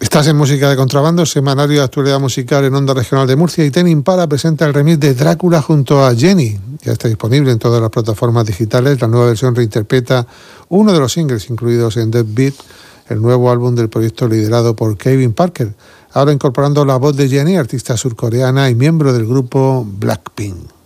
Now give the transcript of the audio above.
Estás en Música de Contrabando, semanario de actualidad musical en Onda Regional de Murcia, y Ten Impala presenta el remix de Drácula junto a Jenny. Ya está disponible en todas las plataformas digitales. La nueva versión reinterpreta uno de los singles incluidos en Dead Beat, el nuevo álbum del proyecto liderado por Kevin Parker, ahora incorporando la voz de Jenny, artista surcoreana y miembro del grupo Blackpink.